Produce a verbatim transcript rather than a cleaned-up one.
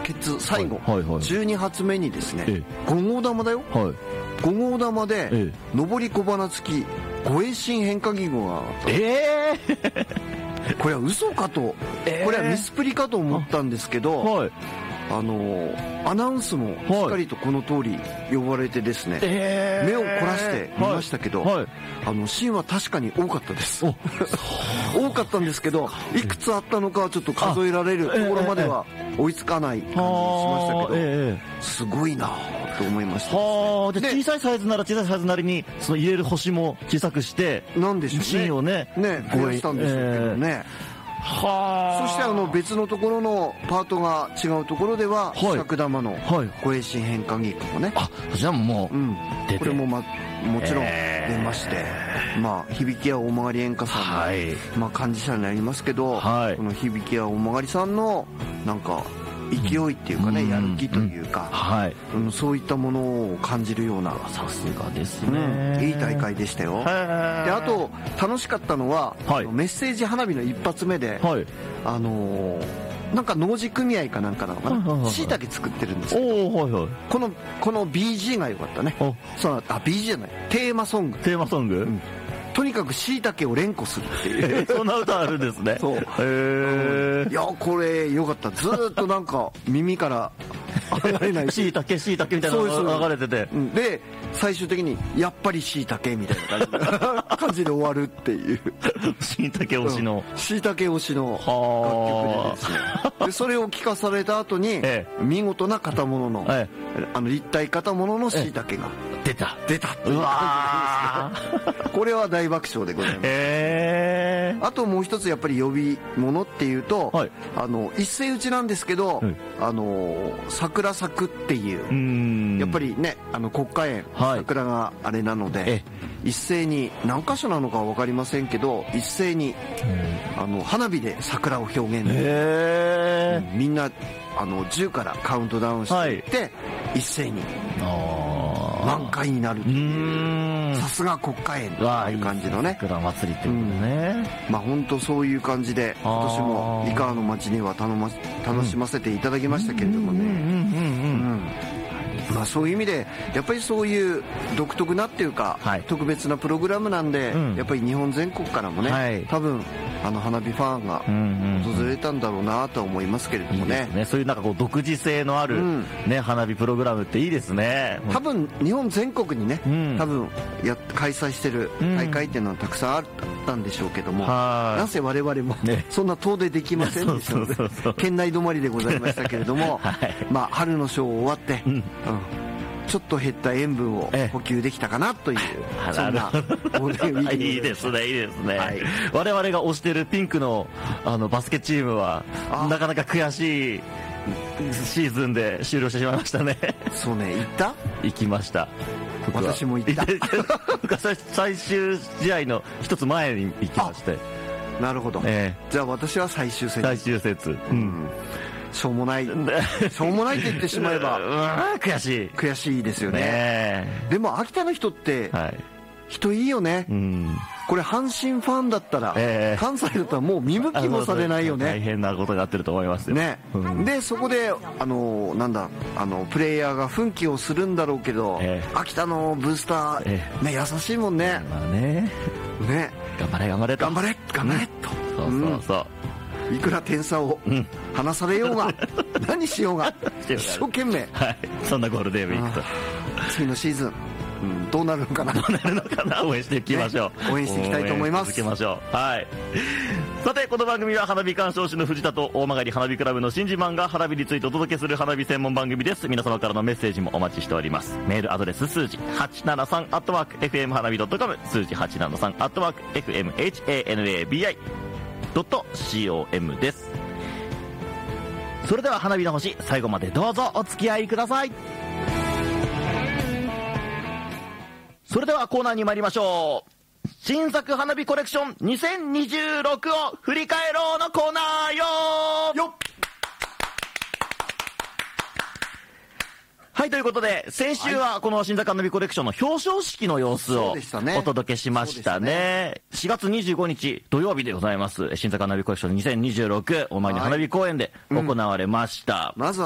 ケツ最後、 はいはいはい、 じゅうに発目にですね、ええ、ご号玉だよ、 はい、 ご号玉で、 ええ、上り小花付き護衛神変化技号があった。 えー、これは嘘かと、えー、これはミスプリかと思ったんですけど、はい、あのアナウンスもしっかりとこの通り呼ばれてですね、えー、目を凝らして見ましたけど、はいはい、あのシーンは確かに多かったです多かったんですけど、いくつあったのかはちょっと数えられるところまでは追いつかない感じしましたけど、えー、すごいなと思いました、ね、 はで小さいサイズなら小さいサイズなりにその入れる星も小さくしてなんでしょうね、 シーンをねね増やしたんでしょうけどね、えーはそしてあの別のところのパートが違うところでは尺玉の護衛神変化技巧もね、 あじゃあもう、うん、 これも、ま、もちろん出まして、えー、まあ響きや大曲演歌さんの、はい、まあ、幹事者になりますけど、はい、この響きや大曲さんのなんか勢いっていうかね、うん、やる気というか、うんはいうん、そういったものを感じるような、 さすがですね、 うん、いい大会でしたよ。であと楽しかったのは、はい、メッセージ花火の一発目で、はい、あのー、なんか農事組合かなんかなのかな、しいたけ作ってるんですけど、はいはい、このこの ビージー が良かったね。そのあ ビージー じゃないテーマソングテーマソング、うんとにかくしいたけを連呼するっていうそんな歌あるんですね。 そう、へえ。いやこれよかった。ずーっとなんか耳から離れないしいたけしいたけみたいなのが流れてて、 で最終的にやっぱりしいたけみたいな感じ感じで終わるっていうしいたけ推しのしいたけ推しの楽曲でですねでそれを聞かされた後に、ええ、見事な型物の、ええ、あの立体型物のしいたけが出た出たっていう感じですねこれは大爆笑でございます、えー、あともう一つやっぱり呼び物っていうと、はい、あの一斉打ちなんですけど、はい、あの桜咲くっていうやっぱりねあの国家園、はい、桜があれなので一斉に何箇所なのかは分かりませんけど一斉にあの花火で桜を表現、えー、みんなあのじゅうからカウントダウンしていって、はい、一斉に満開になるというさすが国家園という感じのね桜祭りってことね、 うん、まあ本当そういう感じで今年も井川の町には楽ま楽しませていただきましたけれどもね、まあそういう意味でやっぱりそういう独特なっていうか、はい、特別なプログラムなんで、うん、やっぱり日本全国からもね、はい、多分あの花火ファンが訪れたんだろうなと思いますけれどもね、 いいですね。そういうなんかこう独自性のある、うんね、花火プログラムっていいですね。 多分日本全国にね、うん、多分や開催してる大会っていうのはたくさんあったんでしょうけども、うん、なんせ我々も、ね、そんな遠出できませんでしたので県内止まりでございましたけれども、はい、まあ春のショー終わって、うんうんちょっと減った塩分を補給できたかなという、ええ、そんなゴールデンウィークいいですねいいですね、はい、我々が推してるピンクのあのバスケチームはなかなか悔しいシーズンで終了してしまいましたね。 そうね行った行きました。 私も行った最終試合の一つ前に行きまして。 なるほど、ええ、じゃあ私は最終節最終節、うんしょうもないしょうもないって言ってしまえば悔しい悔しいですよ ね, ねでも秋田の人って、はい、人いいよね、うん、これ阪神ファンだったら、えー、関西だったらもう見向きもされないよね。 大変なことになってると思いますよね、うん、でそこであのなんだあのプレイヤーが奮起をするんだろうけど、えー、秋田のブースター、えーね、優しいもんね、 まあねね頑張れ頑張れと頑張れ頑張れと、 うん、そうそうそう、 うんいくら点差を離されようが、うん、何しようが一生懸命、 はい、そんなゴールデンウィークと次のシーズン、うん、どうなるのかなどうなるのかな応援していきましょう、 ね、応援していきたいと思います。 続けましょう。はい。さてこの番組は花火鑑賞士の藤田と大曲花火クラブの新人マンが花火についてお届けする花火専門番組です。皆様からのメッセージもお待ちしております。メールアドレス数字はちななさんアットマークエフエム花火ドットコム 数字はちななさんアットマークエフエムエイチエーエヌエービーアイドットコム です。それでは花火の星最後までどうぞお付き合いください。それではコーナーに参りましょう。新作花火コレクションにせんにじゅうろくを振り返ろうのコーナーよーよっ。はい、ということで先週はこの新作花火コレクションの表彰式の様子をお届けしましたね。しがつにじゅうごにち土曜日でございます。新作花火コレクションにせんにじゅうろく大曲花火公園で行われました。 まずは